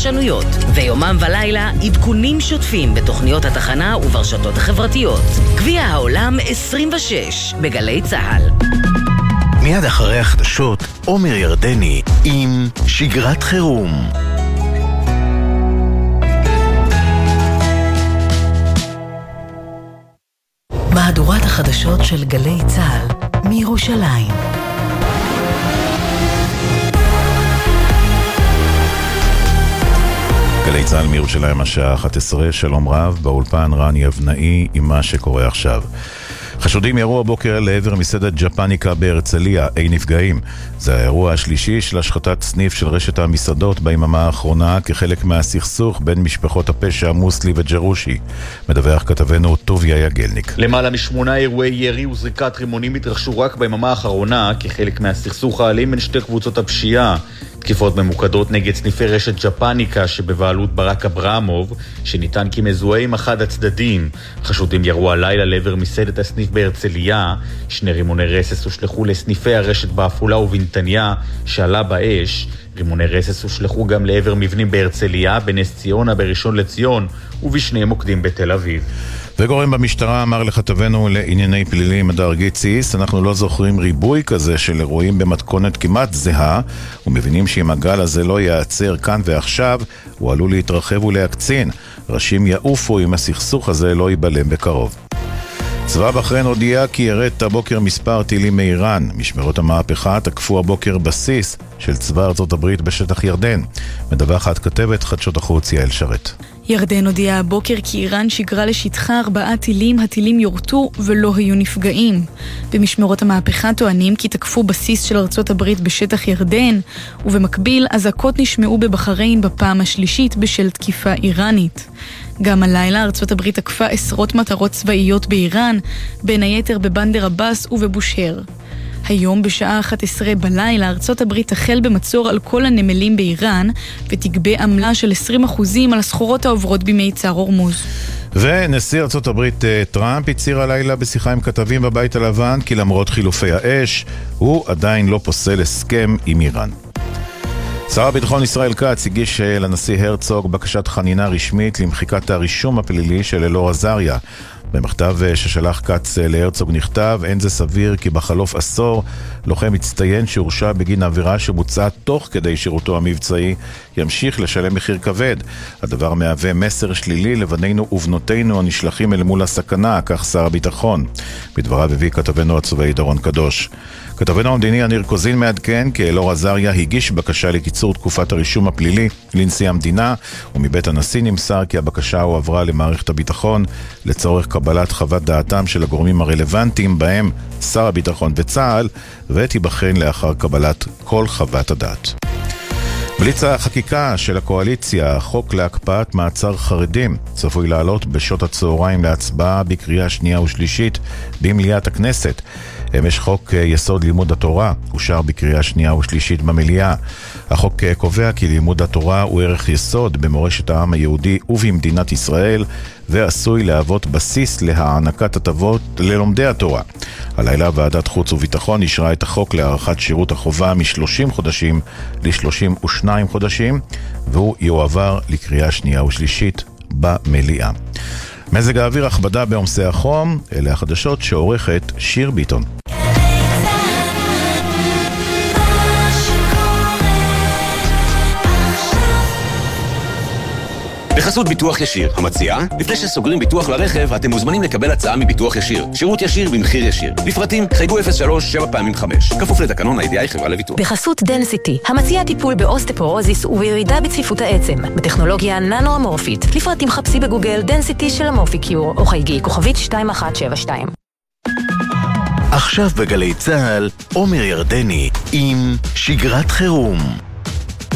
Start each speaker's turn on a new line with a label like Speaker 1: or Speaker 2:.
Speaker 1: ופרשנויות. ויומם ולילה עדכונים שוטפים בתוכניות התחנה וברשתות החברתיות. גביע העולם 26 בגלי צהל.
Speaker 2: מיד אחרי החדשות, עומר ירדני עם שגרת חירום. מהדורת החדשות של גלי צהל מירושלים. גלי צהל מירושלים השעה 11, שלום רב, באולפן רן יבנאי עם מה שקורה עכשיו. חשודים ירו הבוקר לעבר מסעדת ג'פניקה בהרצליה, אין נפגעים. זה האירוע השלישי של השחתת סניף של רשת המסעדות ביממה האחרונה כחלק מהסכסוך בין משפחות הפשע מוסלי וג'רושי. מדווח כתבנו טוביה יגלניק.
Speaker 3: למעלה מ8 אירועי ירי וזריקת רימונים התרחשו רק ביממה האחרונה כחלק מהסכסוך האלים בין שתי קבוצות הפשיעה. תקיפות ממוקדות נגד סניפי רשת ג'פניקה שבבעלות ברק אברמוב, שניתן כמזוהה עם אחד הצדדים. חשודים ירו הלילה לעבר מסעדת הסניף בהרצליה. 2 רימוני רסס הושלחו לסניפי הרשת בעפולה ובנתניה שעלה באש. רימוני רסס הושלחו גם לעבר מבנים בהרצליה, בנס ציונה, בראשון לציון ובשני מוקדים בתל אביב.
Speaker 2: וגורם במשטרה אמר לכתבנו לענייני פלילים הדר גיציס, אנחנו לא זוכרים ריבוי כזה של אירועים במתכונת כמעט זהה, ומבינים שאם הגל הזה לא ייעצר כאן ועכשיו, הוא עלול להתרחב ולהקצין. ראשים יעופו אם הסכסוך הזה לא ייבלם בקרוב. צבא בחריין הודיע כי ירד הבוקר מספר טילים מאיראן. משמרות המהפכה תקפו הבוקר בסיס של צבא ארצות הברית בשטח ירדן. מדווחת כתבת חדשות החוץ יעל שרת.
Speaker 4: ירדן הודיעה הבוקר כי איראן שיגרה לשטחה 4 טילים, הטילים יורטו ולא היו נפגעים. במשמרות המהפכה טוענים כי תקפו בסיס של ארצות הברית בשטח ירדן, ובמקביל אזעקות נשמעו בבחריין בפעם השלישית בשל תקיפה איראנית. גם הלילה ארצות הברית תקפה עשרות מטרות צבאיות באיראן, בין היתר בבנדר עבאס ובבושהר. היום בשעה 11 בלילה ארצות הברית תחל במצור על כל הנמלים באיראן ותגבה עמלה של 20% על הסחורות העוברות במיצר הורמוז.
Speaker 2: ונשיא ארצות הברית טראמפ הצהיר הלילה בשיחה עם כתבים בבית הלבן כי למרות חילופי האש הוא עדיין לא פוסל הסכם עם איראן. שר הביטחון ישראל כץ הגיש לנשיא הרצוג בקשת חנינה רשמית למחיקת הרישום הפלילי של אלאור עזריה. במכתב ששלח כץ להרצוג נכתב, אין זה סביר כי בחלוף עשור לוחם מצטיין שהורשע בגין עבירה שבוצעה תוך כדי שירותו המבצעי ימשיך לשלם מחיר כבד. הדבר מהווה מסר שלילי לבנינו ובנותינו הנשלחים אל מול הסכנה, כך שר הביטחון. בדבריו הביא כתבנו הצבאי דורון קדוש. כתבנו המדיני יניר קוזין מעדכן כי אלאור עזריה הגיש בקשה לקיצור תקופת הרישום הפלילי לנשיא המדינה, ומבית הנשיא נמסר כי הבקשה הועברה למערכת הביטחון לצורך קבלת חוות דעתם של הגורמים הרלוונטיים בהם שר הביטחון וצה"ל, ותיבחן לאחר קבלת כל חוות הדעת. בליץ החקיקה של הקואליציה, החוק להקפאת מעצר חרדים, צפוי לעלות בשעות הצהריים להצבעה בקריאה שנייה ושלישית במליאת הכנסת. אמש חוק יסוד לימוד התורה אושר בקריאה שנייה ושלישית במליאה. החוק קובע כי לימוד התורה הוא ערך יסוד במורשת העם היהודי ובמדינת ישראל, ועשוי להוות בסיס להענקת הטבות ללומדי התורה. הלילה ועדת חוץ וביטחון אישרה את החוק להארכת שירות החובה מ-30 חודשים ל-32 חודשים, והוא יועבר לקריאה שנייה ושלישית במליאה. מזג האוויר הכבדה בעומסי החום, אלה החדשות שעורכת שיר ביטון.
Speaker 5: בחסות ביטוח ישיר, המציעה, לפני שסוגרים ביטוח לרכב, אתם מוזמנים לקבל הצעה מביטוח ישיר. שירות ישיר במחיר ישיר. לפרטים, חייגו 03-7x5. כפוף לתקנון הידיעה חברה לביטוח.
Speaker 6: בחסות דנסיטי, המציעה טיפול באוסטפורוזיס ובירידה בצפיפות העצם, בטכנולוגיה ננו-אמורפית. לפרטים חפשי בגוגל דנסיטי של אמורפיקיור, או חייגי כוכבית 2172.
Speaker 2: עכשיו בגלי צהל, עומר ירדני עם שגרת חירום.